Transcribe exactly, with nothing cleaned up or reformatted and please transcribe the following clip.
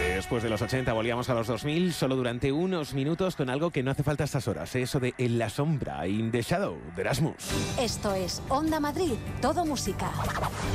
Después de los ochenta volvíamos a los dos mil, solo durante unos minutos con algo que no hace falta a estas horas, eso de En la sombra, In the Shadow, de Erasmus. Esto es Onda Madrid, todo música.